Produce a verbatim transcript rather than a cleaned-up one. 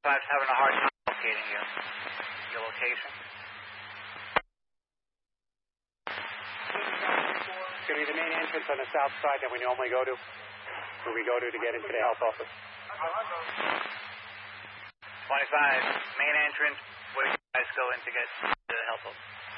twenty-five's having a hard time locating you. Your location. It's going to be the main entrance on the south side that we normally go to, where we go to to get into the health office. twenty-five, main entrance. Where do you guys go in to get to the health office?